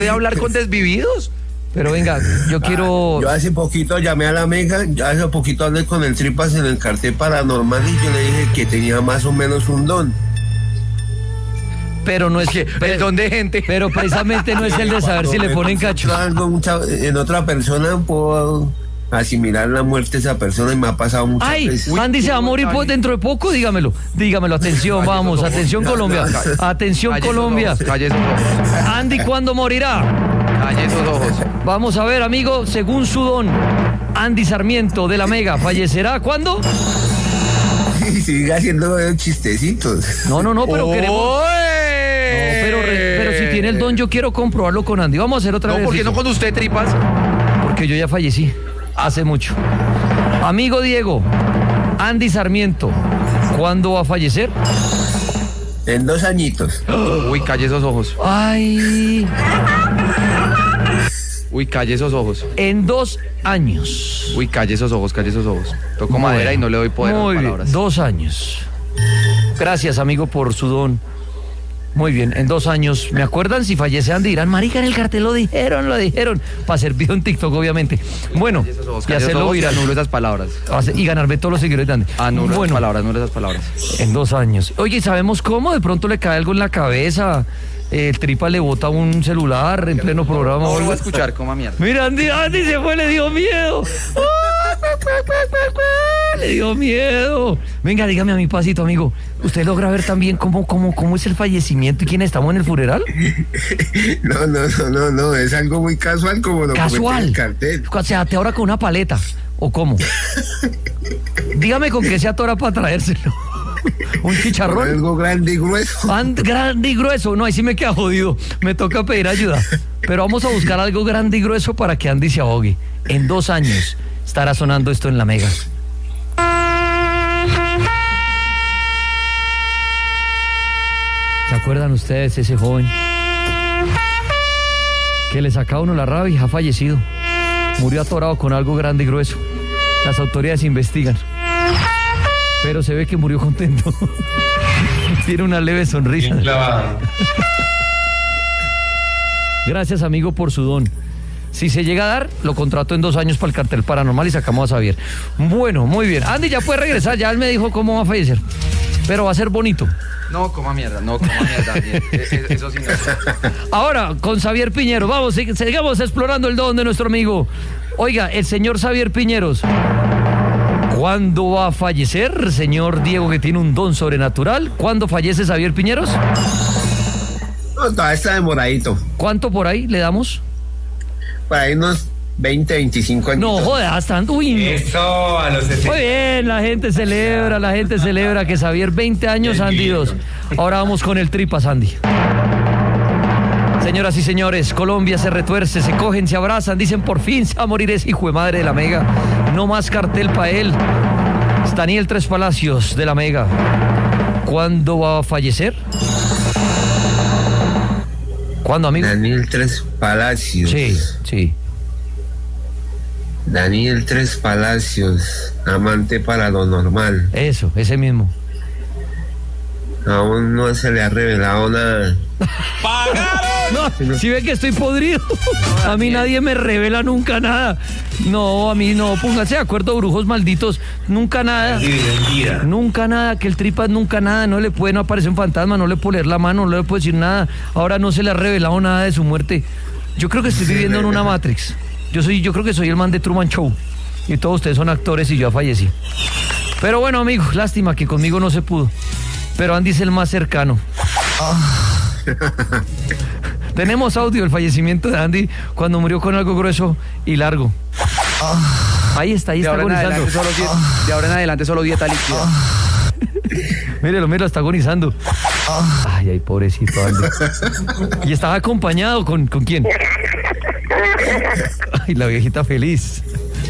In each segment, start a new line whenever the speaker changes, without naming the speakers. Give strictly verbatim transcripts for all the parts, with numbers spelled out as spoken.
puede hablar con desvividos.
Pero venga, yo quiero...
Ah, yo hace poquito llamé a la Mega, yo hace poquito hablé con el Tripas en el cartel paranormal y yo le dije que tenía más o menos un don.
Pero no es que...
El don de gente.
Pero precisamente no es el de saber si le ponen cacho.
Algo, mucha, en otra persona puedo asimilar la muerte de esa persona y me ha pasado muchas
Ay,
veces.
Andy se va a morir por dentro de poco, dígamelo. Dígamelo, atención, vamos, atención Colombia. Atención Colombia.
Calle esos ojos.
Andy, ¿cuándo morirá?
Calle esos ojos.
Vamos a ver, amigo, según su don, Andy Sarmiento de la Mega, ¿fallecerá cuándo?
Y sigue haciendo chistecitos.
No, no, no, pero
¡Oye!
queremos... No, pero, re- pero si tiene el don, yo quiero comprobarlo con Andy. Vamos a hacer otra
No,
vez.
¿por qué no con usted, Tripas?
Porque yo ya fallecí hace mucho. Amigo Diego, Andy Sarmiento, ¿cuándo va a fallecer?
En dos añitos.
Uy, calle esos ojos.
Ay,
Uy, calle esos ojos.
en dos años.
Uy, calle esos ojos, calle esos ojos. Toco
Bueno,
madera y no le doy poder a
muy
las
bien,
palabras.
dos años. Gracias, amigo, por su don. Muy bien, en dos años, ¿me acuerdan? Si fallece Andy, dirán, marica, en el cartel lo dijeron, lo dijeron. Para hacer video en TikTok, obviamente. Bueno,
Calle esos ojos,
y
calle esos
hacerlo
ojos y
viral.
anulo esas palabras.
Hace- Y ganarme todos los seguidores de Andy.
Anulo esas
Bueno,
palabras, anulo esas palabras.
en dos años. Oye, ¿sabemos cómo? De pronto le cae algo en la cabeza. El Tripa le bota un celular en pleno programa.
No
o
lo
algo.
voy a escuchar, coma mierda.
Mira, Andy, Andy se fue, le dio miedo. Le dio miedo. Venga, dígame a mi pasito, amigo. ¿Usted logra ver también cómo, cómo, cómo es el fallecimiento y quién estamos en el funeral?
No, no, no, no, no, es algo muy casual como lo comenté en
Casual.
el cartel.
O sea, te ahora con una paleta. ¿O cómo? Dígame con qué se atora para traérselo. ¿Un chicharrón?
Algo grande y grueso.
And- grande y grueso. No, ahí sí me queda jodido. Me toca pedir ayuda. Pero vamos a buscar algo grande y grueso para que Andy se ahogue. En dos años estará sonando esto en la Mega. ¿Se acuerdan ustedes ese joven que le sacaba a uno la rabia y ha fallecido? Murió atorado con algo grande y grueso. Las autoridades investigan. Pero se ve que murió contento. Tiene una leve sonrisa. Gracias, amigo, por su don. Si se llega a dar, lo contrato en dos años para el cartel paranormal y sacamos a Xavier. Bueno, muy bien. Andy ya puede regresar, ya él me dijo cómo va a fallecer. Pero va a ser bonito.
No, coma mierda, no, coma mierda. Daniel. E- e- Eso sí no.
Ahora, con Xavier Piñero, vamos, sig- sigamos explorando el don de nuestro amigo. Oiga, el señor Xavier Piñeros, ¿cuándo va a fallecer, señor Diego, que tiene un don sobrenatural? ¿Cuándo fallece Xavier Piñeros?
No, todavía está demoradito.
¿Cuánto por ahí le damos?
Para ahí unos veinte, veinticinco años.
No, joder, hasta... Uy, no.
Eso, a los sesenta.
Muy bien, la gente celebra, la gente celebra que Xavier veinte años, Andy dos. Ahora vamos con el Tripas, Andy. Señoras y señores, Colombia se retuerce, se cogen, se abrazan, dicen por fin se va a morir ese hijo de madre de la Mega. No más cartel para él. Es Daniel Tres Palacios de la Mega. ¿Cuándo va a fallecer? ¿Cuándo, amigo?
Daniel Tres Palacios.
Sí, sí.
Daniel Tres Palacios, amante paranormal.
Eso, ese mismo.
Aún no se le ha revelado nada.
No, si ve que estoy podrido. A mí nadie me revela nunca nada. No, a mí no. Pónganse de acuerdo, brujos malditos. Nunca nada. Nunca nada. Que el Tripas nunca nada. No le puede, no aparecer un fantasma. No le puede leer la mano. No le puede decir nada. Ahora no se le ha revelado nada de su muerte. Yo creo que estoy viviendo en una Matrix. Yo soy, yo creo que soy el man de Truman Show. Y todos ustedes son actores y yo ya fallecí. Pero bueno, amigo, lástima que conmigo no se pudo. Pero Andy es el más cercano. Tenemos audio del fallecimiento de Andy cuando murió con algo grueso y largo. Ahí está, ahí
De
está
ahora, en
agonizando.
adelante solo die- de ahora en adelante solo dieta líquida.
Mírelo, mírelo, está agonizando. Ay, ay, pobrecito Andy. Y estaba acompañado con, ¿con quién? Ay, la viejita feliz.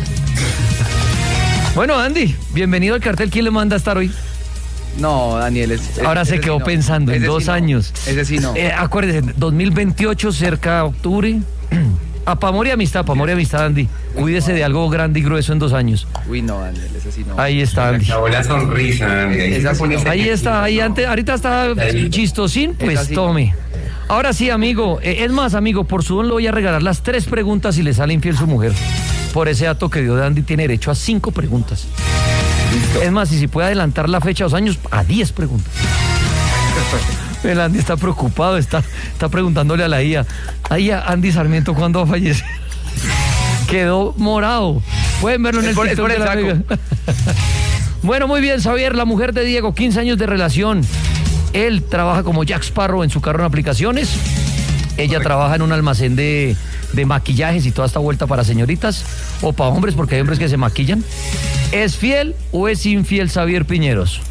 Bueno, Andy, bienvenido al cartel. ¿Quién le manda a estar hoy?
No, Daniel, es, es-
Ahora se
ese
quedó
sí no.
pensando en
Ese
dos
sí no.
años.
Ese sí no.
Eh, acuérdese, dos mil veintiocho, cerca de octubre. A pa' amor y amistad, pa' amor y amistad, Andy. Cuídese de algo grande y grueso en dos años.
Uy, no, Daniel, ese sí no.
Ahí está, Andy.
Acabó la sonrisa, Andy. Ahí,
Esa
se
sí
pone
no.
ese
Ahí está, ahí antes, ahorita está
Ahí.
chistosín, pues
Esa sí no.
tome. Ahora sí, amigo. Eh, es más, amigo, por su don le voy a regalar las tres preguntas si le sale infiel su mujer. Por ese dato que dio de Andy, tiene derecho a cinco preguntas. Listo. Es más, y si puede adelantar la fecha dos años, a diez preguntas. El Andy está preocupado, está, está preguntándole a la I A. Ay, Andy Sarmiento, ¿cuándo va a fallecer? Quedó morado. Pueden verlo en el TikTok de la Mega. Bueno, muy bien, Xavier, la mujer de Diego, quince años de relación. Él trabaja como Jack Sparrow en su carro en aplicaciones. Ella Correcto. Trabaja en un almacén de, de maquillajes y toda esta vuelta para señoritas o para hombres, porque hay hombres que se maquillan. ¿Es fiel o es infiel Xavier Piñeros?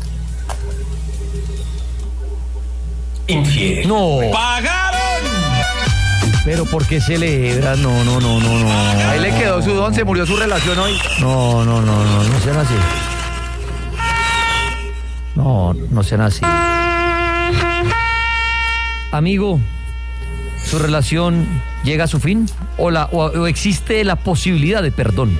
Infiel.
No.
¡Pagaron!
Pero ¿por qué celebra? No, no, no, no, no.
Ahí le quedó su don, se murió su relación hoy.
No, no, no, no, no sean así. No, no sean así. Amigo, ¿su relación llega a su fin? ¿O, la, o, o existe la posibilidad de perdón?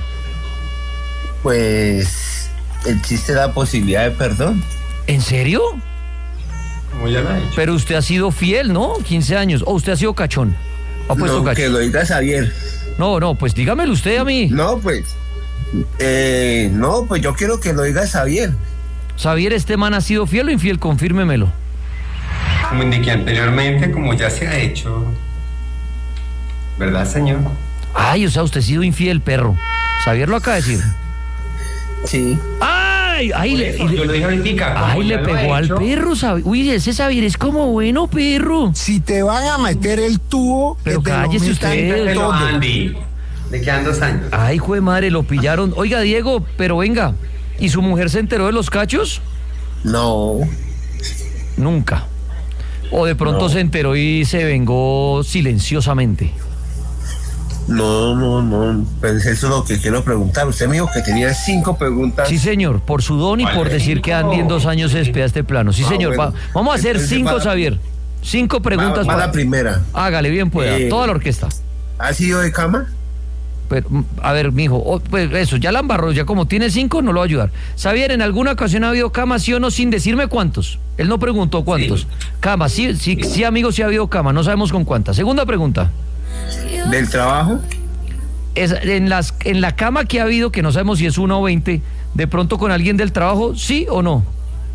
Pues existe la posibilidad de perdón.
¿En serio?
Como ya lo ha dicho.
Pero usted ha sido fiel, ¿no? quince años. ¿O usted ha sido cachón? ¿Ha puesto
No,
cachón?
que lo diga Xavier.
No, no, pues dígamelo usted a mí.
No, pues. Eh, no, pues yo quiero que lo diga Xavier.
Xavier, ¿este man ha sido fiel o infiel? Confírmemelo.
Como indiqué anteriormente, como ya se ha hecho. ¿Verdad, señor?
Ay, o sea, usted ha sido infiel, perro. Xavier lo acaba de decir.
Sí.
¡Ay! ¡Ay! Le,
Eso, yo lo dije ahorita.
¡Ay, le pegó al perro, Xavier! Uy, ese Xavier es como bueno, perro.
Si te van a meter el tubo,
Pero
que te
cállese
lo metan
usted.
Pero
todo.
Andy, le quedan dos años.
Ay, jue madre, lo pillaron. Oiga, Diego, pero venga, ¿y su mujer se enteró de los cachos?
No.
Nunca. O de pronto
No.
se enteró y se vengó silenciosamente.
No, no, no. Pues eso es lo que quiero preguntar. Usted me dijo que tenía cinco preguntas.
Sí, señor, por su don y
Vale,
por decir
cinco.
que Andy en dos años se despide a este plano. Sí,
Ah,
señor.
bueno.
Va- vamos a hacer
Entonces,
cinco,
va-
Xavier. Cinco preguntas.
Va, va
para-
la primera.
Hágale, bien pueda.
Eh.
Toda la orquesta.
¿Ha sido de cama?
Pero, mm, a ver, mijo, oh, pues eso, ya la embarró, ya como tiene cinco, no lo va a ayudar. Xavier, ¿en alguna ocasión ha habido cama, sí o no, sin decirme cuántos? Él no preguntó cuántos.
Sí.
Cama, sí, sí, sí, amigo, sí ha habido cama, no sabemos con cuántas. Segunda pregunta.
¿Del trabajo?
Es, en, las, en la cama que ha habido, que no sabemos si es una o veinte, de pronto con alguien del trabajo, ¿sí o no?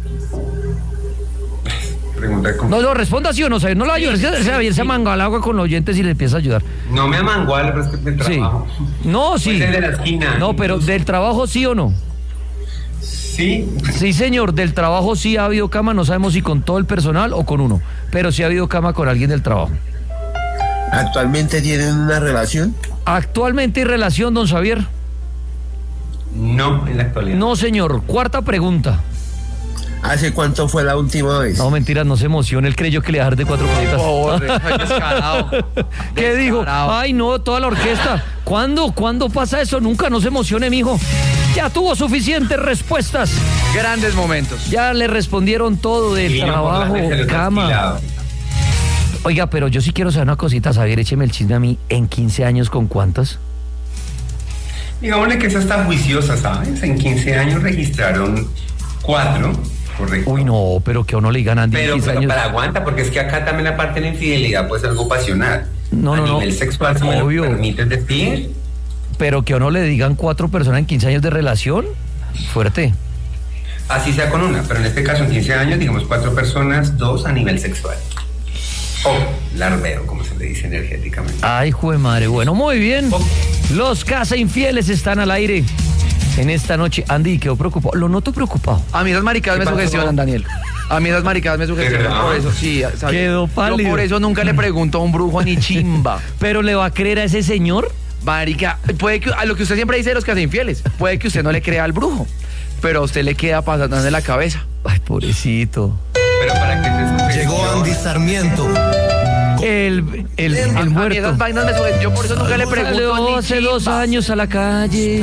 Pregunta como...
No, no, responda sí o no, Xavier, no lo va a ayudar.
Sí,
Es que
sí,
Xavier se
sí.
manga al agua con los oyentes y le empieza a ayudar.
No me amanguale, pero es que es del
Sí.
trabajo.
No, sí.
Pues el de la esquina.
No, pero del trabajo, ¿sí o no?
Sí.
Sí, señor, del trabajo sí ha habido cama, no sabemos si con todo el personal o con uno, pero sí ha habido cama con alguien del trabajo.
¿Actualmente tienen una relación?
Actualmente hay relación, don Xavier.
No, en la actualidad.
No, señor. Cuarta pregunta.
¿Hace cuánto fue la última vez?
No, mentiras, no se emocione. Él creyó que le iba a dar de cuatro cositas.
Pobre, ay, descarado.
¿Qué dijo?
Descarado.
Ay, no, toda la orquesta. ¿Cuándo? ¿Cuándo pasa eso? Nunca, no se emocione, mijo. Ya tuvo suficientes respuestas.
Grandes momentos.
Ya le respondieron todo del
Vino por la
trabajo,
mesa del
cama.
trasquilado.
Oiga, pero yo sí quiero saber una cosita, Xavier, écheme el chisme a mí. ¿En quince años con cuántas?
Digámosle que esa está juiciosa, ¿sabes? En quince años registraron cuatro, correcto.
Uy, no, pero que a uno le digan Andy en
Pero,
quince
pero
años.
para aguanta, porque es que acá también la parte de la infidelidad puede ser algo pasional.
No,
a
no, no.
nivel sexual, ¿se me lo
Obvio.
permites decir?
Pero que a uno le digan cuatro personas en quince años de relación, fuerte.
Así sea con una, pero en este caso en quince años, digamos cuatro personas, dos a nivel sexual. O larveo, como se le dice energéticamente.
Ay, jue madre. Bueno, muy bien.
Oh.
Los casa infieles están al aire en esta noche. Andy, quedó preocupado. Lo noto preocupado.
A mí esas maricadas
¿Qué
me
pasó?
sugestionan, Daniel. A mí esas maricadas me sugestionan.
verdad?
Por eso, sí. ¿sabes?
Quedó pálido.
Yo por eso nunca le pregunto a un brujo ni chimba.
¿Pero le va a creer a ese señor?
Marica, puede que, a lo que usted siempre dice de los que hacen infieles, puede que usted no le crea al brujo, pero a usted le queda pasando en la cabeza.
Ay, pobrecito.
Pero para que se sugestione.
Llegó Andy Sarmiento.
El, el, el
A- a mí
muerto.
esas vainas me sugestionan. Yo por eso nunca le pregunto
Salió
ni
hace dos
chimba.
años a la calle.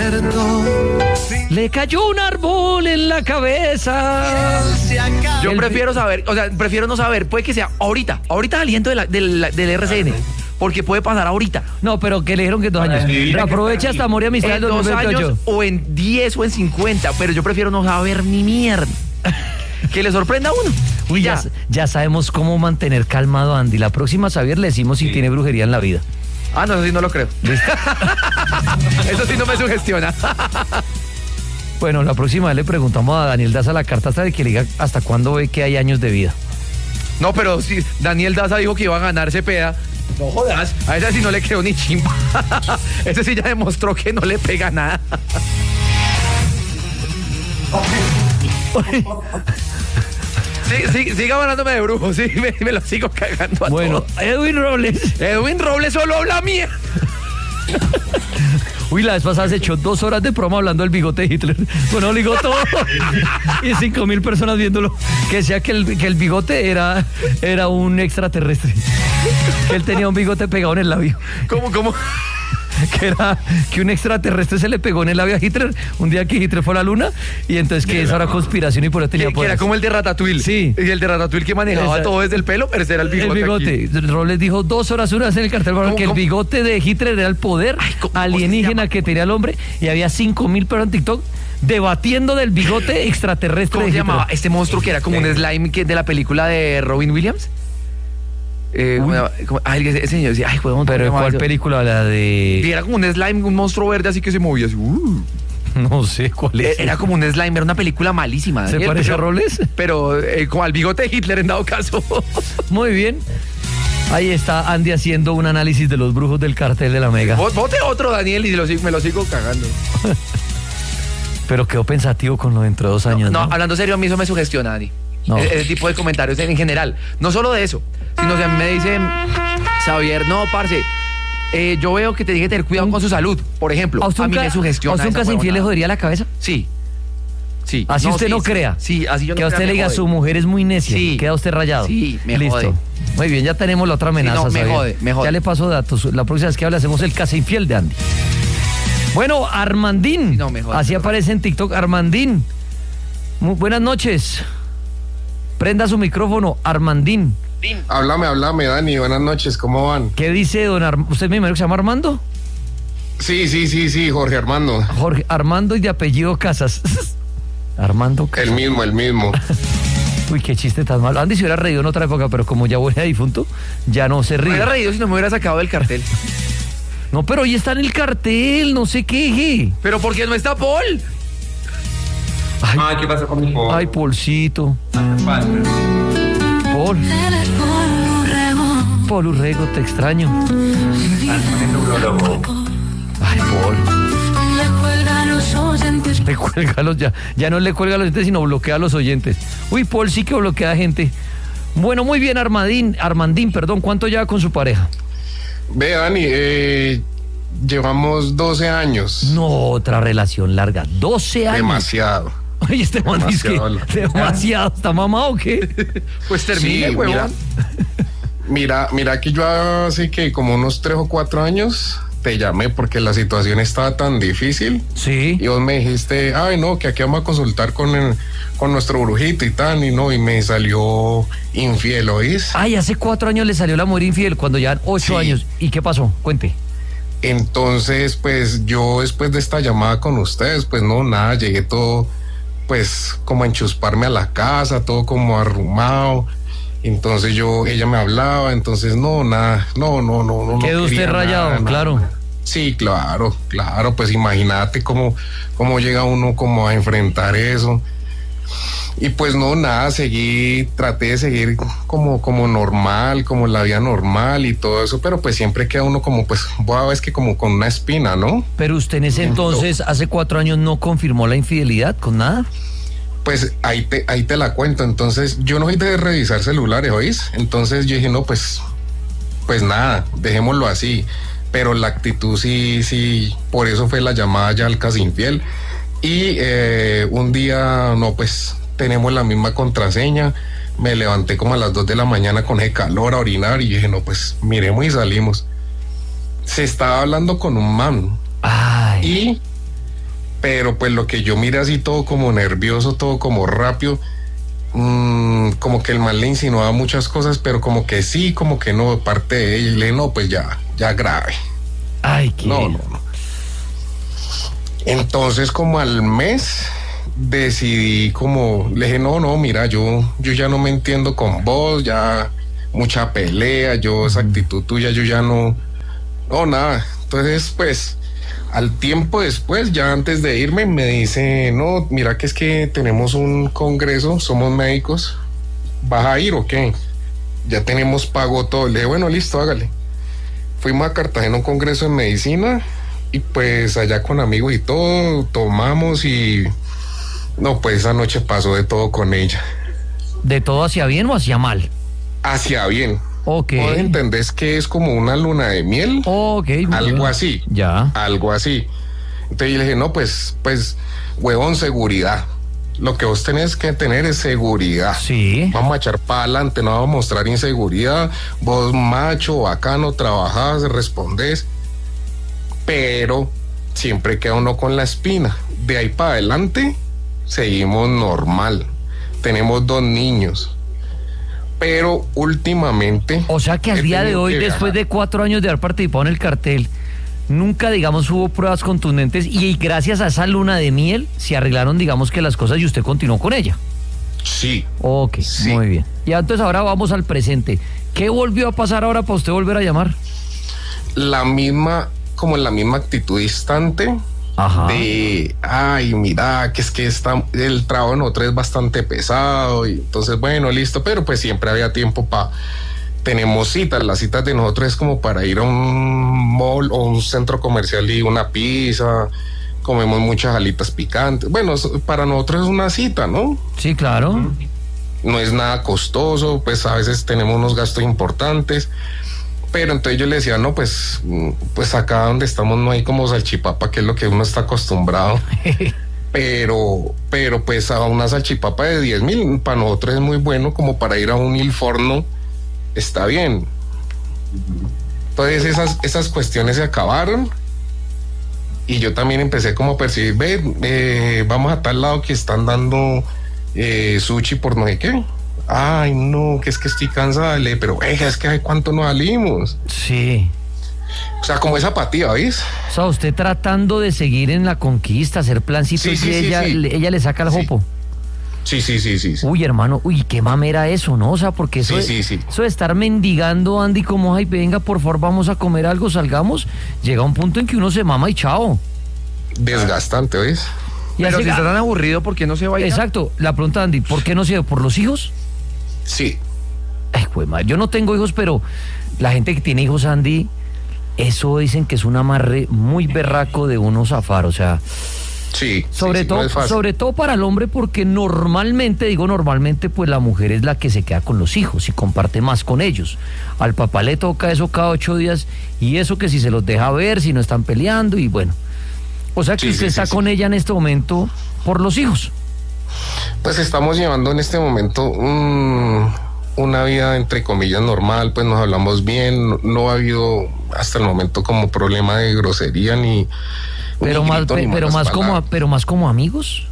Le cayó un árbol en la cabeza.
Yo
El-
prefiero saber, o sea, prefiero no saber, puede que sea ahorita, ahorita aliento de la- del, del R C N, porque puede pasar ahorita.
No, pero que le dijeron que en dos
Para
años.
vivir hay que
Aprovecha
estar
hasta
aquí.
morir amistad
En
del
dos
dos mil veintiocho.
años o en diez o en cincuenta, pero yo prefiero no saber ni mierda. Que le sorprenda a uno.
Uy, ya, ya sabemos cómo mantener calmado a Andy. La próxima, Xavier, le decimos si
Sí.
tiene brujería en la vida.
Ah, no, eso sí no lo creo. Eso sí no me sugestiona.
Bueno, la próxima vez le preguntamos a Daniel Daza la carta hasta de que le diga hasta cuándo ve que hay años de vida.
No, pero si Daniel Daza dijo que iba a ganar Cepeda. No jodas. A ese sí no le creo ni chimba. Ese sí ya demostró que no le pega nada. Sí, sí, siga hablándome de brujos, sí, me, me lo sigo cagando a
Bueno,
todos.
Edwin Robles.
Edwin Robles solo habla mía.
Uy, la vez pasada se echó dos horas de promo hablando del bigote de Hitler. Bueno, ligó todo. Y cinco mil personas viéndolo. Que decía que el, que el bigote era, era un extraterrestre. Que él tenía un bigote pegado en el labio.
¿Cómo, cómo?
Que era que un extraterrestre se le pegó en el labio a Hitler un día que Hitler fue a la luna. Y entonces que eso era conspiración y por eso tenía
Que, que
poderes.
era como el de Ratatouille.
Sí.
Y el de Ratatouille que manejaba
Esa-
todo desde el pelo, pero ese era el bigote.
El bigote.
aquí.
Robles dijo dos horas una vez en el cartel
¿Cómo,
que el
cómo?
bigote de Hitler era el poder
Ay, ¿cómo- cómo se
alienígena
llama?
que tenía el hombre y había cinco mil personas en TikTok debatiendo del bigote extraterrestre
¿Cómo
de
se
Hitler.
llamaba este monstruo que era como un slime que de la película de Robin Williams? Eh,
Uy.
como- como- ay, ese, ese señor decía, ay, huevón, ¿cómo
Pero
se llamaba
¿cuál
eso?
película? La
Y
de...
era como un slime, un monstruo verde así que se movía así. uh.
No sé cuál es.
Era como un slime, era una película malísima.
¿Se
Daniel,
parece
pero-
a Robles?
Pero eh, como al bigote de Hitler en dado caso.
Muy bien. Ahí está Andy haciendo un análisis de los brujos del cartel de la Mega.
Vos- Vote otro, Daniel, y lo sigo- me lo sigo cagando.
Pero quedó pensativo con lo dentro de dos años, ¿no?
No, hablando serio, a mí eso me sugestiona, Dani.
No.
Ese, ese tipo de comentarios en, en general. No solo de eso, sino que me dicen, Xavier, no, parce, eh, yo veo que te dije tener cuidado con su salud, por ejemplo.
¿A usted
A
un
mí
ca-
me sugestiona.
¿a usted un
esa
casa infiel le
huevonada.
jodería la cabeza?
Sí. Sí.
Así usted
sí,
no
sí.
crea.
Sí, así yo no
Que a usted
crea,
le
me
diga,
jode.
su mujer es muy necia.
Sí.
Queda usted rayado.
Sí, me
Listo.
jode.
Muy bien, ya tenemos la otra amenaza.
Sí, no, me
Xavier.
jode, me jode.
Ya le paso datos. La próxima vez que hable hacemos el casa infiel de Andy. Bueno, Armandín.
Sí, no, me jode,
Así
me jode.
aparece en TikTok. Armandín. Muy buenas noches. Prenda su micrófono, Armandín.
Háblame, háblame, Dani. Buenas noches, ¿cómo van?
¿Qué dice don Armando? ¿Usted me imagino que se llama Armando?
Sí, sí, sí, sí, Jorge Armando.
Jorge Armando y de apellido Casas. Armando Casas.
El mismo, el mismo.
Uy, qué chiste tan malo. Andy se hubiera reído en otra época, pero como ya huele a difunto, ya no se
Me
ríe.
hubiera reído si no me hubiera sacado del cartel.
No, pero hoy está en el cartel, no se queje.
Pero ¿por qué no está Paul?
Ay,
Ay, ¿qué pasa con mi pobre?
ay, Paulcito. Paul. Paul Urrego, te extraño. Ay, Paul. Le cuelga a los ya. Ya no le cuelga a los oyentes, sino bloquea a los oyentes. Uy, Paul sí que bloquea a gente. Bueno, muy bien, Armandín, Armandín, perdón, ¿cuánto lleva con su pareja?
Ve, Dani, eh, llevamos doce años.
No, otra relación larga. doce años.
Demasiado.
Oye, este man dice que
Demasiado largo.
demasiado. ¿Está mamado o qué?
Pues termine,
Sí,
huevón.
mira, mira, mira que yo hace que como unos tres o cuatro años te llamé porque la situación estaba tan difícil
Sí.
y vos me dijiste, ay no, que aquí vamos a consultar con, el- con nuestro brujito y tal, y no, y me salió infiel, ¿oís?
Ay, hace cuatro años le salió la mujer infiel cuando ya ocho
Sí.
años. ¿Y qué pasó? Cuente.
Entonces, pues yo después de esta llamada con ustedes, pues no, nada, llegué todo, pues como a enchusparme a la casa, todo como arrumado. Entonces yo, ella me hablaba, entonces no, nada, no, no, no, no. no
Quedó usted
quería
rayado,
nada,
claro.
nada. Sí, claro, claro, pues imagínate cómo, cómo llega uno como a enfrentar eso. Y pues no, nada, seguí, traté de seguir como, como normal, como la vida normal y todo eso, pero pues siempre queda uno como, pues, vos es que como con una espina, ¿no?
Pero usted en ese entonces, hace cuatro años, no confirmó la infidelidad con nada.
Pues ahí te, ahí te la cuento. Entonces, yo no soy de revisar celulares, ¿oís? Entonces yo dije, no, pues, pues nada, dejémoslo así. Pero la actitud sí, sí, por eso fue la llamada ya al casi infiel. Y eh, un día, no, pues, tenemos la misma contraseña. Me levanté como a las dos de la mañana con ese calor a orinar y dije, no, pues, miremos y salimos. Se estaba hablando con un man.
Ay.
Y, pero pues lo que yo miré así todo como nervioso, todo como rápido, mmm, como que el man le insinuaba muchas cosas, pero como que sí, como que no, de parte de ella, y le dije, no, pues ya, ya grave.
Ay, qué.
No, no, no. Entonces como al mes decidí como, le dije, no, no, mira, yo, yo ya no me entiendo con vos, ya mucha pelea, yo esa actitud tuya, yo ya no, no, nada. Entonces, pues, al tiempo después, ya antes de irme, me dice, no, mira que es que tenemos un congreso, somos médicos, ¿vas a ir o qué? Ya tenemos pago todo. Le dije, bueno, listo, hágale. Fuimos a Cartagena a un congreso de medicina y pues allá con amigos y todo, tomamos y no, pues esa noche pasó de todo con ella.
¿De todo hacia bien o hacia mal?
Hacia bien.
Ok.
¿Vos entendés que es como una luna de miel?
Ok.
Algo
bien.
así.
Ya.
Algo así. Entonces yo le dije, no, pues, pues, huevón, seguridad. Lo que vos tenés que tener es seguridad.
Sí.
Vamos a echar para adelante, no vamos a mostrar inseguridad. Vos, macho, bacano, trabajás, respondés. Pero siempre queda uno con la espina. De ahí para adelante, seguimos normal. Tenemos dos niños. Pero últimamente...
O sea que al día de hoy, después de cuatro años de haber participado en el cartel, nunca, digamos, hubo pruebas contundentes y gracias a esa luna de miel se arreglaron, digamos, que las cosas y usted continuó con ella.
Sí.
Ok,
sí.
Muy bien. Y entonces ahora vamos al presente. ¿Qué volvió a pasar ahora para usted volver a llamar?
La misma, como la misma actitud distante.
Ajá.
De, ay, mira, que es que está, el trabajo en nosotros es bastante pesado y entonces, bueno, listo, pero pues siempre había tiempo para... Tenemos citas, las citas de nosotros es como para ir a un mall o un centro comercial y una pizza, comemos muchas alitas picantes. Bueno, para nosotros es una cita, ¿no?
Sí, claro.
No es nada costoso, pues a veces tenemos unos gastos importantes, pero entonces yo le decía, no, pues, pues acá donde estamos no hay como salchipapa, que es lo que uno está acostumbrado. Pero, pero pues a una salchipapa de diez mil, para nosotros es muy bueno, como para ir a un Il Forno, está bien. Entonces esas, esas cuestiones se acabaron y yo también empecé como a percibir, ve, eh, vamos a tal lado que están dando eh, sushi por no sé qué. Ay, no, que es que estoy cansada, le, pero venga, es que hay cuánto nos salimos.
Sí.
O sea, como esa apatía, ¿ves?
O sea, usted tratando de seguir en la conquista, hacer plancitos
Sí, sí,
y
sí,
ella,
sí.
Le, ella le saca el
Sí.
jopo.
Sí, sí, sí, sí, sí.
Uy, hermano, uy, qué mamera eso, ¿no? O sea, porque eso,
Sí,
de,
sí, sí.
eso de estar mendigando, Andy, como, ay, venga, por favor, vamos a comer algo, salgamos, llega un punto en que uno se mama y chao.
Desgastante, ¿ves?
Y
Pero
hace-
si está tan aburrido, ¿por qué no se va a ir?
Exacto, la pregunta, Andy, ¿por qué no se por los hijos?
Sí.
Ay, güey, madre, yo no tengo hijos, pero la gente que tiene hijos, Andy, eso dicen que es un amarre muy berraco de uno zafar, o sea,
Sí.
sobre
sí, sí,
todo,
no es fácil.
sobre todo para el hombre, porque normalmente, digo normalmente, pues la mujer es la que se queda con los hijos y comparte más con ellos. Al papá le toca eso cada ocho días y eso que si se los deja ver, si no están peleando y bueno. O sea que
Sí,
usted
sí,
está
sí,
con
sí.
ella en este momento por los hijos.
Pues estamos llevando en este momento un, una vida entre comillas normal, pues nos hablamos bien, no, no ha habido hasta el momento como problema de grosería ni
Pero
ni
más,
grito, ni
pe- pero
malas
más como,
palabras.
pero más como amigos.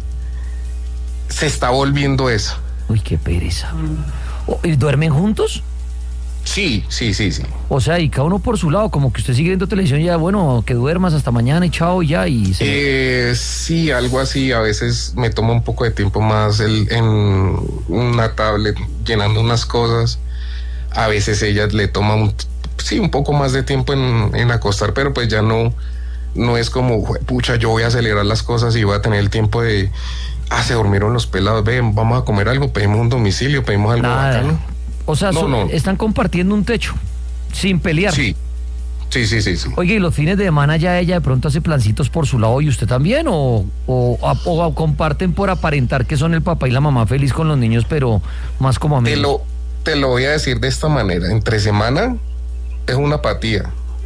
Se está volviendo eso.
Uy, qué pereza. O- ¿y ¿Duermen juntos?
Sí, sí, sí, sí.
O sea, y cada uno por su lado, como que usted sigue viendo televisión y ya, bueno, que duermas hasta mañana y chao y ya. Y se...
Eh, sí, algo así. A veces me toma un poco de tiempo más el, en una tablet llenando unas cosas. A veces ella le toma un, sí, un poco más de tiempo en, en acostar, pero pues ya no, no es como, pucha, yo voy a acelerar las cosas y voy a tener el tiempo de, ah, se durmieron los pelados, ven, vamos a comer algo, pedimos un domicilio, pedimos algo
Nada.
bacano.
O sea,
No,
so-
no.
están compartiendo un techo, sin pelear.
Sí, sí, sí, sí, sí.
Oye, ¿y los fines de semana ya ella de pronto hace plancitos por su lado y usted también? ¿O, o, o- o comparten por aparentar que son el papá y la mamá feliz con los niños, pero más como amigos?
Te lo, te lo voy a decir de esta manera, entre semana es una apatía.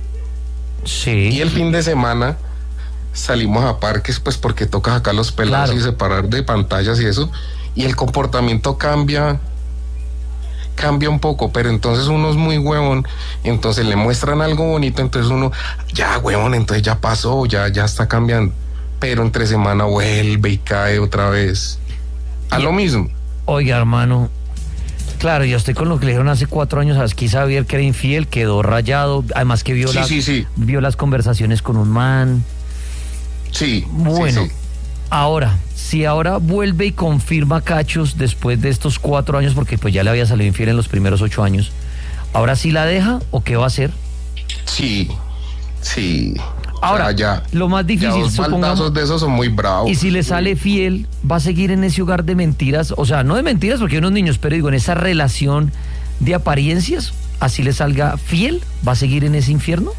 Sí.
Y el fin de semana salimos a parques, pues porque toca sacar los pelados
Claro.
y separar de pantallas y eso. Y el comportamiento cambia, cambia un poco, pero entonces uno es muy huevón, entonces le muestran algo bonito, entonces uno, ya huevón, entonces ya pasó, ya, ya está cambiando. Pero entre semana vuelve y cae otra vez a lo mismo.
Oiga, hermano, claro, yo estoy con lo que le dijeron hace cuatro años a Esqui Xavier, que era infiel, quedó rayado, además que vio,
Sí,
la-
sí, sí.
vio las conversaciones con un man.
Sí.
Bueno,
sí, sí.
Ahora, si ahora vuelve y confirma cachos después de estos cuatro años, porque pues ya le había salido infiel en los primeros ocho años, ¿ahora sí la deja o qué va a hacer?
Sí, sí.
Ahora,
O sea, ya,
lo más difícil,
ya dos
supongamos,
baldazos de esos son muy bravos.
y si le sale fiel, ¿va a seguir en ese hogar de mentiras? O sea, no de mentiras porque hay unos niños, pero digo, en esa relación de apariencias, así le salga fiel, ¿va a seguir en ese infierno?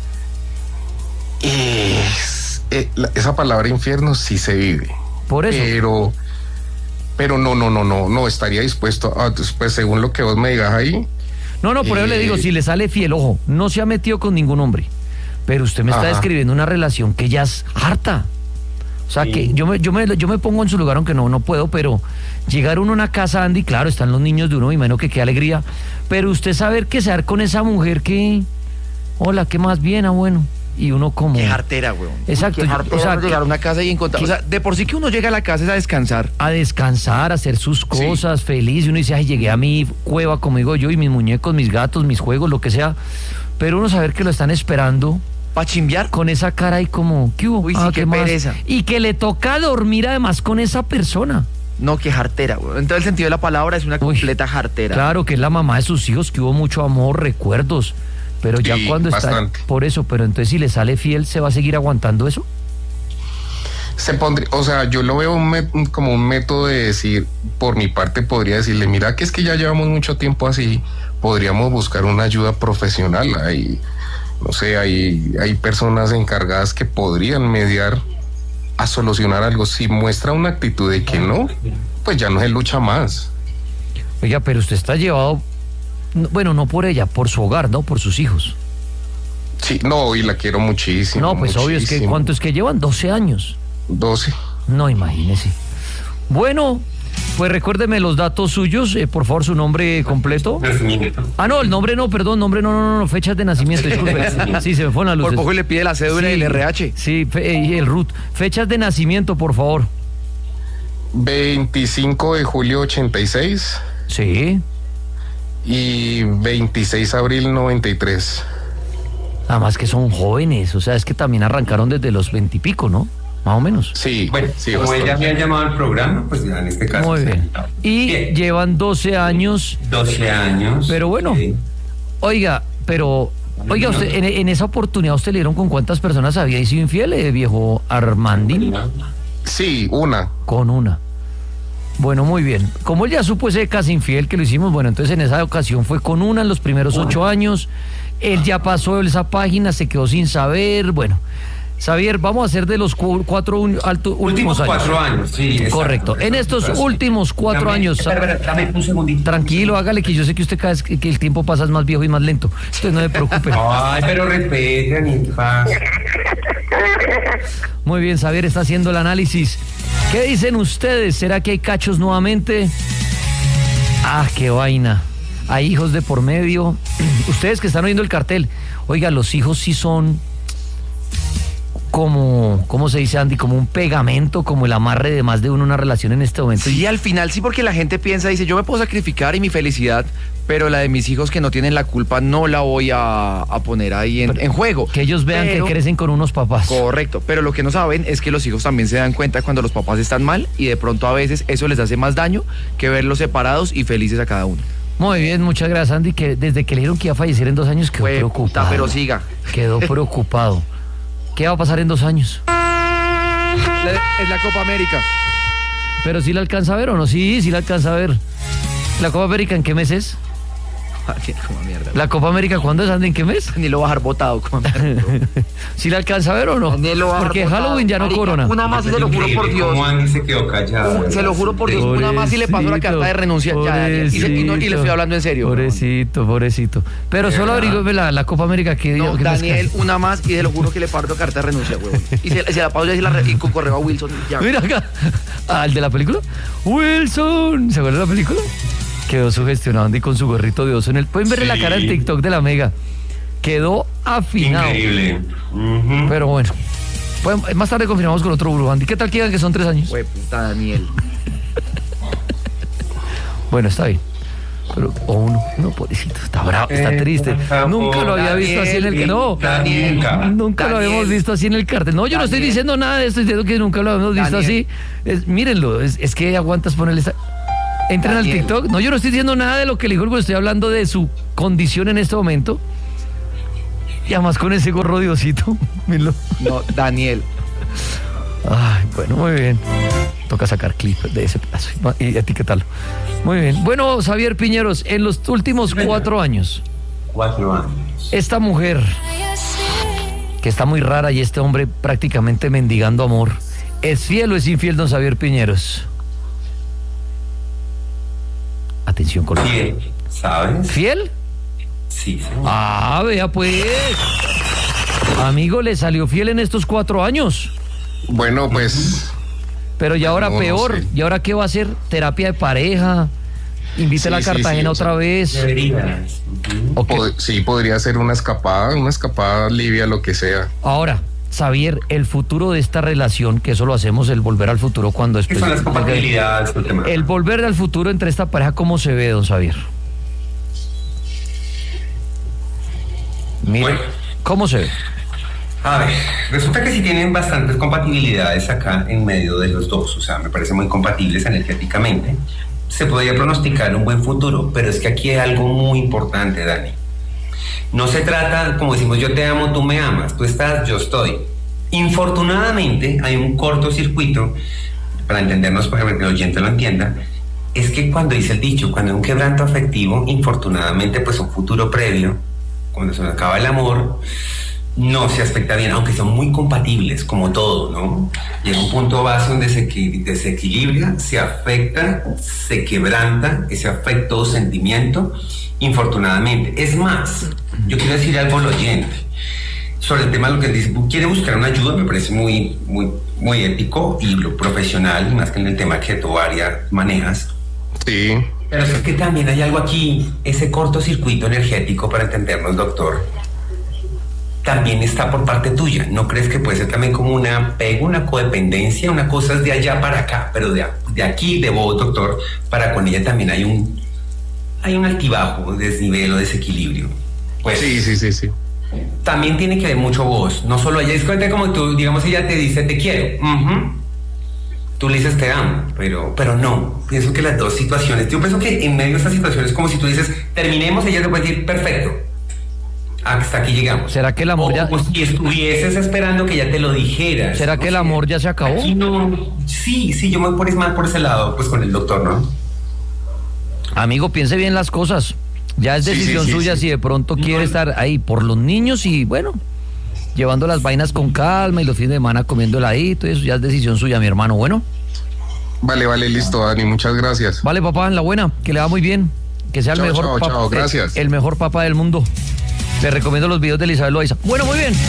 Es- eh, la- esa palabra infierno sí se vive.
Por eso.
Pero, pero no, no, no, no, no estaría dispuesto a, pues según lo que vos me digas ahí.
No, no, por eso le digo,
Eh,
si le sale fiel, ojo, no se ha metido con ningún hombre, pero usted me está
Ajá.
describiendo una relación que ya es harta. O sea,
Sí.
que yo me, yo, me, yo me pongo en su lugar, aunque no, no puedo, pero llegar uno a una casa, Andy, claro, están los niños de uno, me imagino que qué alegría, pero usted saber que se dar con esa mujer que, hola, ¿qué más bien? Ah, bueno, y uno como...
Qué jartera, weón.
Exacto,
Qué
yo-
jartera
o sea,
uno llegar a una casa y encontrar.
que-
O sea, de por sí que uno llega a la casa es a descansar.
a descansar, a hacer sus cosas, feliz, y uno dice, ay, llegué a mi cueva, como digo yo, y mis muñecos, mis gatos, mis juegos, lo que sea, pero uno saber que lo están esperando
¿Para chimbear?
con esa cara y como, ¿qué hubo?
Uy, sí, qué
más?
pereza.
Y que le toca dormir además con esa persona.
No, qué jartera, weón. En todo el sentido de la palabra es una
Uy,
completa jartera.
Claro, que es la mamá de sus hijos, que hubo mucho amor, recuerdos, pero ya
Sí,
cuando
bastante.
está... Por eso, pero entonces si le sale fiel, ¿se va a seguir aguantando eso?
Se pondría, o sea, yo lo veo un met- como un método de decir, por mi parte podría decirle, mira que es que ya llevamos mucho tiempo así, podríamos buscar una ayuda profesional. Hay, no sé, hay, hay personas encargadas que podrían mediar a solucionar algo. Si muestra una actitud de que no, pues ya no se lucha más.
Oiga, pero usted está llevado, no, bueno, no por ella, por su hogar, ¿no? Por sus hijos.
Sí, no, y la quiero muchísimo.
No, pues obvio, es que
muchísimo.
¿cuánto es que llevan? doce años.
doce.
No, imagínese. Bueno, pues recuérdeme los datos suyos, eh, por favor, su nombre completo.
Nacimiento.
Ah, no, el nombre no, perdón, nombre no, no, no, no, fechas de nacimiento, disculpe. Sí, se me fueron las luces.
Por poco le pide la cédula y el R H.
Sí, fe- eh, el R U T. Fechas de nacimiento, por favor.
veinticinco de julio ochenta y seis
Sí.
y veintiséis de abril noventa y tres.
Además que son jóvenes, o sea, es que también arrancaron desde los veintipico, ¿no? Más o menos.
Sí,
Bueno,
sí,
como
bastante.
ella había llamado al programa, pues ya en este caso.
Muy bien. Y
Bien.
llevan doce años.
doce años.
Pero bueno.
Sí.
Oiga, pero... Oiga, usted, en, en esa oportunidad, ¿usted le dieron con cuántas personas había sido infiel, eh, viejo Armandín?
Sí, una.
Con una. Bueno, muy bien. Como él ya supo ese casi infiel que lo hicimos, bueno, entonces en esa ocasión fue con una en los primeros ocho años. Él ya pasó esa página, se quedó sin saber. Bueno, Xavier, vamos a hacer de los cu- cuatro un- alto- últimos,
Últimos
años.
cuatro años, sí. exacto.
Correcto. En estos
Exacto.
últimos cuatro
Dame-
años.
Espera, espera, dame un segundito.
Tranquilo, hágale, que yo sé que usted cada vez que que el tiempo pasa es más viejo y más lento. Entonces no se preocupe.
Ay, pero respete, Anita.
Muy bien, Xavier está haciendo el análisis. ¿Qué dicen ustedes? ¿Será que hay cachos nuevamente? Ah, qué vaina. Hay hijos de por medio. Ustedes que están oyendo el cartel, oiga, los hijos sí son como, ¿cómo se dice, Andy? Como un pegamento, como el amarre de más de uno en una relación en este momento.
Sí, al final sí, porque la gente piensa, dice, yo me puedo sacrificar y mi felicidad, pero la de mis hijos que no tienen la culpa no la voy a, a poner ahí en, en juego.
Que ellos vean
Pero-
que crecen con unos papás.
Correcto, pero lo que no saben es que los hijos también se dan cuenta cuando los papás están mal y de pronto a veces eso les hace más daño que verlos separados y felices a cada uno.
Muy bien, muchas gracias, Andy, que desde que le dijeron que iba a fallecer en dos años quedó
Fue
preocupado.
puta, pero siga.
Quedó preocupado. ¿Qué va a pasar en dos años?
La- es la Copa América.
¿Pero sí la alcanza a ver o no? Sí, sí la alcanza a ver. ¿La Copa América en qué mes es?
Ay, como mierda.
¿La Copa América cuándo es, Andy? ¿En qué mes?
Ni lo va a dejar botado. como mierda.
¿Sí la alcanza a ver o no?
Daniel lo va a dejar
Porque
botado.
Halloween ya no
Marica,
corona.
Una más y se lo juro por Dios.
Como Andy se quedó callado.
Se lo juro por Dios, una más y le pasó la carta de renuncia. Ya, Daniel, y, se- y no- y le estoy hablando en serio.
Pobrecito, pobrecito. Pero solo averigüeme la, la Copa América que
No,
que
Daniel,
descanse.
una más y se lo juro que le parto carta de renuncia, huevón. Y se, se la pausa y, se la re- y con correo a Wilson. Ya.
Mira acá. Ah, ¿el de la película? Wilson. ¿Se acuerdan de la película? Quedó sugestionado Andy con su gorrito de oso en el... Pueden verle la
Sí.
cara en TikTok de la Mega. Quedó afinado.
Increíble. Ujú.
Pero bueno. Pues, más tarde confirmamos con otro brujo, Andy. ¿Qué tal que digan que son tres años?
Hue puta, Daniel.
Bueno, está bien. Pero, o uno, no, pobrecito, está bravo, está triste. Nunca lo había visto así en el que no.
Daniel,
Nunca lo habíamos visto así en el cartel. No, yo no estoy
Daniel.
diciendo nada de esto, estoy diciendo que nunca lo habíamos visto
Daniel.
así. Es, mírenlo, es, es que aguantas ponerle esa. Entren al
Daniel.
TikTok. No, yo no estoy diciendo nada de lo que le dijo, porque estoy hablando de su condición en este momento. Y además con ese gorro Diosito. Mírenlo.
No, Daniel.
Ay, bueno, muy bien. Toca sacar clip de ese pedazo y etiquetarlo. Muy bien. Bueno, Xavier Piñeros, en los últimos cuatro años,
Cuatro años.
esta mujer, que está muy rara, y este hombre prácticamente mendigando amor, ¿es fiel o es infiel, don Xavier Piñeros? Atención, Colombia.
Bien, ¿sabes?
¿Fiel?
Sí, sí.
Ah, vea pues. Amigo, ¿le salió fiel en estos cuatro años?
Bueno, pues
Pero y ahora
No, no
peor,
sé.
¿y ahora qué va a hacer? ¿Terapia de pareja? ¿Invítela
Sí,
a
sí,
Cartagena
sí, o sea,
otra vez?
Deberías. Ujú.
¿O qué?
pod- sí podría ser una escapada, una escapada Livia, lo que sea.
Ahora, Xavier, el futuro de esta relación, que eso lo hacemos, el volver al futuro cuando
¿Qué
después...
son las compatibilidades? El tema?
El volver al futuro entre esta pareja, ¿cómo se ve, don Xavier? Mire,
Bueno.
¿cómo se ve?
A ver, resulta que sí tienen bastantes compatibilidades acá en medio de los dos, o sea, me parecen muy compatibles energéticamente. Se podría pronosticar un buen futuro, pero es que aquí hay algo muy importante, Dani. No se trata, como decimos, yo te amo, tú me amas, tú estás, yo estoy. Infortunadamente, hay un cortocircuito, para entendernos, para que el oyente lo entienda, es que cuando dice el dicho, cuando hay un quebranto afectivo, infortunadamente, pues un futuro previo, cuando se nos acaba el amor, no se aspecta bien, aunque son muy compatibles, como todo, ¿no? Llega un punto base donde se equi- desequilibra, se afecta, se quebranta ese afecto o sentimiento, infortunadamente. Es más, yo quiero decir algo al oyente sobre el tema de lo que dice, quiere buscar una ayuda, me parece muy, muy, muy ético y lo profesional, más que en el tema que tú, Aria, manejas.
Sí,
Pero es que también hay algo aquí, ese cortocircuito energético, para entendernos, doctor, también está por parte tuya. ¿No crees que puede ser también como una apego, una codependencia, una cosa es de allá para acá, pero de, de aquí, de vos, doctor, para con ella también hay un, hay un altibajo, desnivel o desequilibrio? Pues
sí, sí, sí, sí.
también tiene que ver mucho vos, no solo ella. Es cuenta como tú, digamos, ella te dice te quiero. Ujú. Tú le dices te amo, pero, pero no. Pienso que las dos situaciones, yo pienso que en medio de estas situaciones, como si tú dices terminemos, ella te puede decir perfecto, hasta aquí llegamos.
¿Será que el amor
o,
ya-
o si estuvieses esperando que ella te lo dijera.
¿Será que el amor ya se acabó?
Aquí no. Sí, sí, yo me voy por, más por ese lado, pues con el doctor, ¿no?
Amigo, piense bien las cosas. Ya es
Sí,
decisión
sí, sí,
suya
sí.
si de pronto quiere estar ahí por los niños y, bueno, llevando las vainas con calma y los fines de semana comiendo heladito, eso ya es decisión suya, mi hermano. Bueno,
Vale, vale, listo, Dani, muchas gracias.
vale, papá, en la buena, que le va muy bien, que sea el
Chao,
mejor
chao,
papá,
chao, gracias.
el mejor papá del mundo. Le recomiendo los videos de Elizabeth Loaiza. Bueno, muy bien.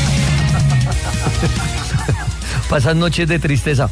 Pasan noches de tristeza.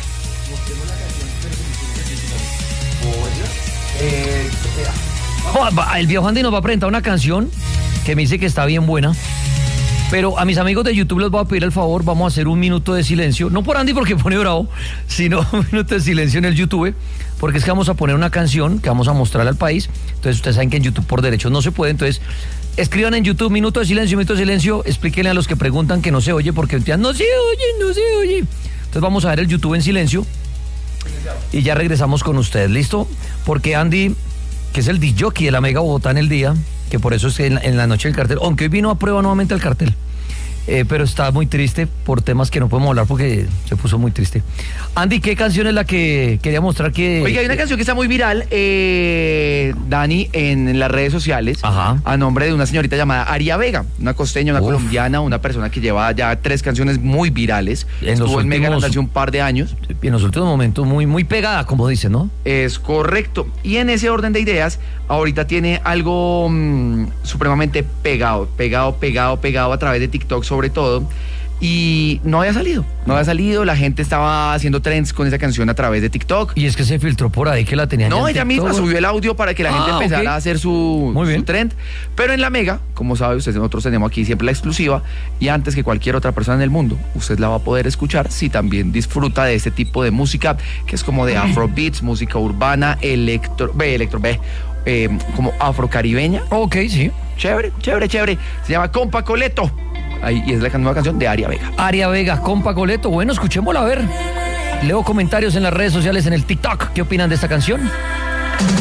Oh, va- el viejo Andy nos va a presentar una canción que me dice que está bien buena. Pero a mis amigos de YouTube les voy a pedir el favor, vamos a hacer un minuto de silencio. No por Andy porque pone bravo, sino un minuto de silencio en el YouTube. Porque es que vamos a poner una canción que vamos a mostrarle al país. Entonces ustedes saben que en YouTube por derechos no se puede. Entonces escriban en YouTube minuto de silencio, minuto de silencio. Explíquenle a los que preguntan que no se oye porque decían, no se oye, no se oye. Entonces vamos a ver el YouTube en silencio. Y ya regresamos con ustedes, ¿listo? Porque Andy, que es el D J de la Mega Bogotá en el día, que por eso es que en la, en la noche del cartel, aunque hoy vino a prueba nuevamente el cartel, eh, pero está muy triste por temas que no podemos hablar porque se puso muy triste. Andy, ¿qué canción es la que quería mostrar que...
Oiga, hay una canción que está muy viral, eh, Dani, en las redes sociales,
Ajá.
a nombre de una señorita llamada Aria Vega, una costeña, una
Uf.
colombiana, una persona que lleva ya tres canciones muy virales.
En los
Estuvo en Mega
últimos-
hace un par de años.
En los últimos momentos muy, muy pegada, como dicen, ¿no?
Es correcto. Y en ese orden de ideas, ahorita tiene algo mm, supremamente pegado, pegado, pegado, pegado a través de TikTok sobre todo. Y no había salido, no había salido. La gente estaba haciendo trends con esa canción a través de TikTok.
Y es que se filtró por ahí que la tenían ya
No,
en
ella
TikTok.
misma subió el audio para que la gente
Ah,
empezara
ok.
a hacer su,
Muy bien.
su trend. Pero en la Mega, como sabe usted, nosotros tenemos aquí siempre la exclusiva. Y antes que cualquier otra persona en el mundo, usted la va a poder escuchar si también disfruta de este tipo de música, que es como de afrobeats, música urbana, electro, ve, electro, ve, eh, como afrocaribeña.
Ok, sí.
Chévere, chévere, chévere. Se llama Compa Coleto. Ahí, y es la nueva canción de Aria Vega.
Aria Vega, Compa Coleto. Bueno, escuchémosla a ver. Leo comentarios en las redes sociales, en el TikTok. ¿Qué opinan de esta canción?